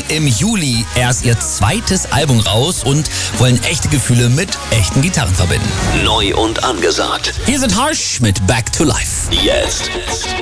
bringen im Juli erst ihr zweites Album raus und wollen echte Gefühle mit echten Gitarren verbinden. Neu und angesagt. Hier sind Harsh mit Back to Life. Jetzt.